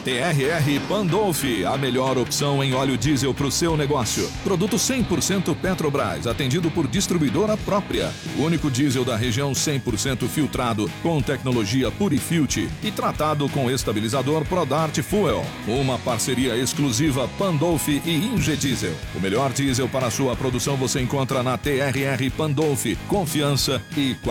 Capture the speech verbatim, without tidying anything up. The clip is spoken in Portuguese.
T R R Pandolfi, a melhor opção em óleo diesel para o seu negócio. Produto cem por cento Petrobras, atendido por distribuidora própria. Único diesel da região cem por cento filtrado, com tecnologia Purifilter e tratado com estabilizador Prodart Fuel. Uma parceria exclusiva Pandolfi e Ingediesel. O melhor diesel para a sua produção você encontra na T R R Pandolfi. Confiança e qualidade.